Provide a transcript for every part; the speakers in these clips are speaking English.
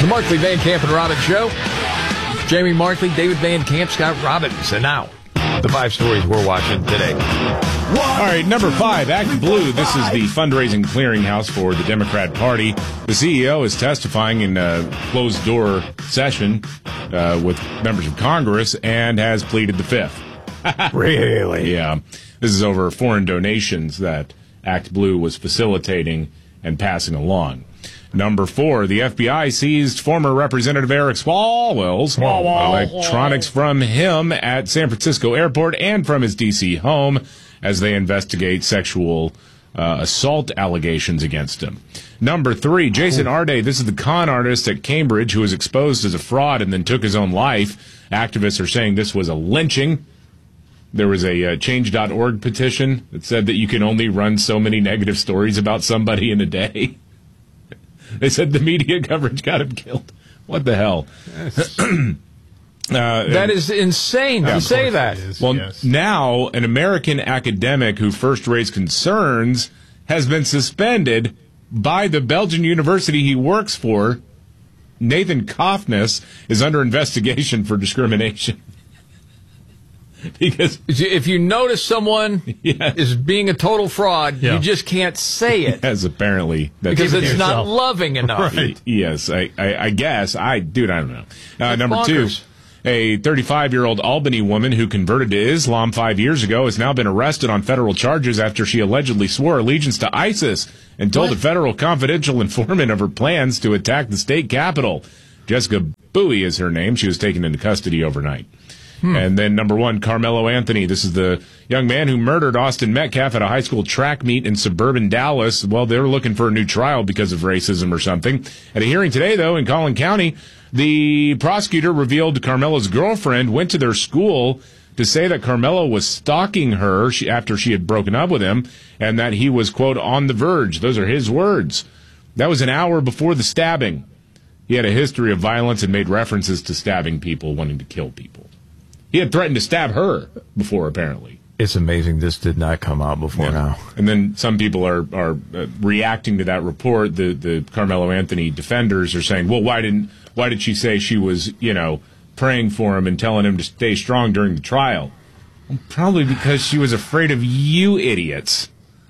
The Markley, Van Camp, and Robbins Show. Jamie Markley, David Van Camp, Scott Robbins. And now, the 5 stories we're watching today. All right, number 5, Act Blue. This is the fundraising clearinghouse for the Democrat Party. The CEO is testifying in a closed-door session with members of Congress and has pleaded the Fifth. Really? Yeah. This is over foreign donations that Act Blue was facilitating and passing along. Number 4, the FBI seized former Representative Eric Swalwell's electronics from him at San Francisco Airport and from his D.C. home as they investigate sexual assault allegations against him. Number 3, Jason Arde. This is the con artist at Cambridge who was exposed as a fraud and then took his own life. Activists are saying this was a lynching. There was a Change.org petition that said that you can only run so many negative stories about somebody in a day. They said the media coverage got him killed. What the hell? That is insane to say that. Well, yes. Now an American academic who first raised concerns has been suspended by the Belgian university he works for. Nathan Kofnes is under investigation for discrimination. Because if you notice someone is being a total fraud, you just can't say it. Yes, apparently. Because it's not loving enough. Right. Yes, I guess. I don't know. Number bonkers. 2, a 35-year-old Albany woman who converted to Islam 5 years ago has now been arrested on federal charges after she allegedly swore allegiance to ISIS and told a federal confidential informant of her plans to attack the state capitol. Jessica Bowie is her name. She was taken into custody overnight. And then number 1, Carmelo Anthony. This is the young man who murdered Austin Metcalf at a high school track meet in suburban Dallas. Well, they're looking for a new trial because of racism or something. At a hearing today, though, in Collin County, the prosecutor revealed Carmelo's girlfriend went to their school to say that Carmelo was stalking her after she had broken up with him and that he was, quote, on the verge. Those are his words. That was an hour before the stabbing. He had a history of violence and made references to stabbing people, wanting to kill people. He had threatened to stab her before, apparently. It's amazing this did not come out before now. And then some people are reacting to that report. The Carmelo Anthony defenders are saying, well, why did she say she was, praying for him and telling him to stay strong during the trial? Well, probably because she was afraid of you idiots.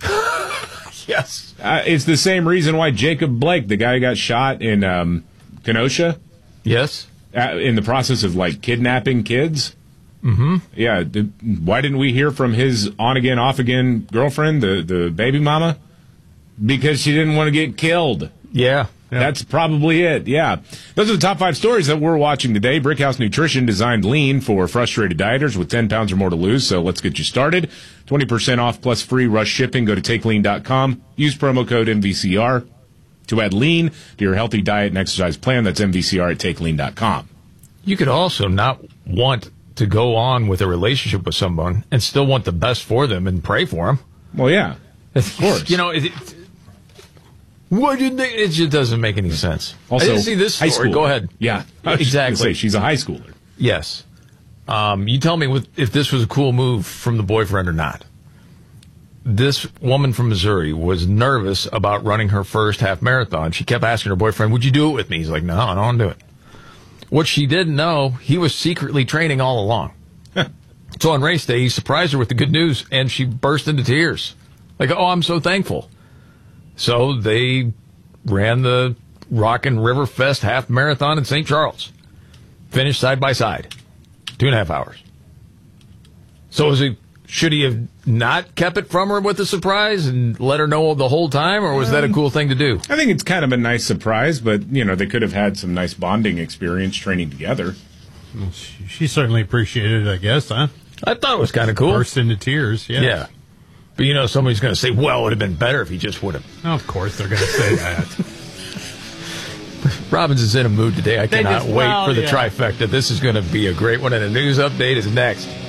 Yes. It's the same reason why Jacob Blake, the guy who got shot in Kenosha. Yes. In the process of, kidnapping kids. Mm-hmm. Yeah. Why didn't we hear from his on-again, off-again girlfriend, the baby mama? Because she didn't want to get killed. Yeah. That's probably it. Yeah. Those are the top 5 stories that we're watching today. Brickhouse Nutrition designed lean for frustrated dieters with 10 pounds or more to lose. So let's get you started. 20% off plus free rush shipping. Go to takelean.com. Use promo code MVCR to add lean to your healthy diet and exercise plan. That's MVCR at takelean.com. You could also not want to go on with a relationship with someone and still want the best for them and pray for them. Well, yeah, of course. What do you think? It just doesn't make any sense. Also, I didn't see this story. Go ahead. Yeah, exactly. She's a high schooler. Yes. You tell me if this was a cool move from the boyfriend or not. This woman from Missouri was nervous about running her first half marathon. She kept asking her boyfriend, would you do it with me? He's like, no, I don't want to do it. What she didn't know, he was secretly training all along. So on race day, he surprised her with the good news, and she burst into tears. Like, oh, I'm so thankful. So they ran the Rockin' River Fest half marathon in St. Charles. Finished side by side. 2.5 hours. So should he have not kept it from her with a surprise and let her know the whole time, or was that a cool thing to do? I think it's kind of a nice surprise, but, they could have had some nice bonding experience training together. Well, she certainly appreciated it, I guess, huh? I thought it was kind of cool. Burst into tears, yeah. Yeah. But, somebody's going to say, well, it would have been better if he just would have. Oh, of course they're going to say that. Robbins is in a mood today. I cannot wait for the trifecta. This is going to be a great one, and a news update is next.